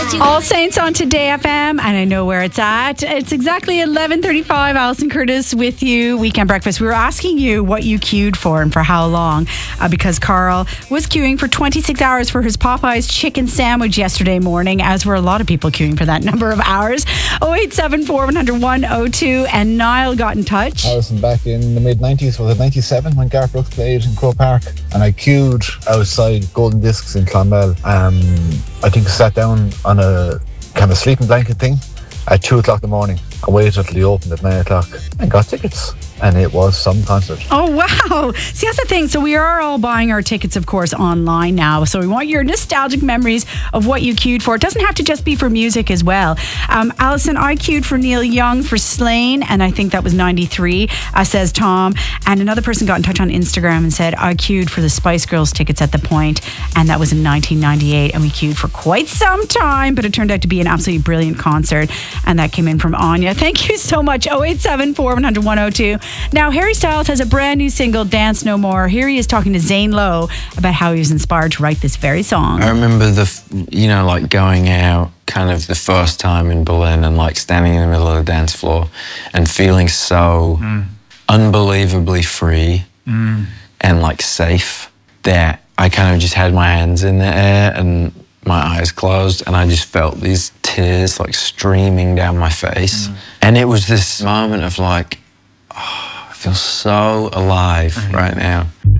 All Saints on Today FM, and I know where it's at. It's exactly 11:35. Alison Curtis with you, Weekend Breakfast. We were asking you what you queued for and for how long, because Carl was queuing for 26 hours for his Popeyes chicken sandwich yesterday morning, as were a lot of people queuing for that number of hours. 0874 100 102, and Niall got in touch. Alison, back in the mid-90s, was it 97, when Garth Brooks played in Croke Park, and I queued outside Golden Discs in Clonmel. I think I sat down on a kind of sleeping blanket thing at 2 o'clock in the morning. I waited until they opened at 9 o'clock and got tickets. And it was some concert. Oh, wow. See, that's the thing. So we are all buying our tickets, of course, online now. So we want your nostalgic memories of what you queued for. It doesn't have to just be for music as well. Alison, I queued for Neil Young for Slain, and I think that was 93, says Tom. And another person got in touch on Instagram and said, I queued for the Spice Girls tickets at the Point, and that was in 1998. And we queued for quite some time, but it turned out to be an absolutely brilliant concert. And that came in from Anya. Thank you so much. 0874 100 102. Now, Harry Styles has a brand new single, Dance No More. Here he is talking to Zane Lowe about how he was inspired to write this very song. I remember going out kind of the first time in Berlin and like standing in the middle of the dance floor and feeling so unbelievably free and like safe that I kind of just had my hands in the air and my eyes closed, and I just felt these tears like streaming down my face. And it was this moment of like, I feel so alive right now.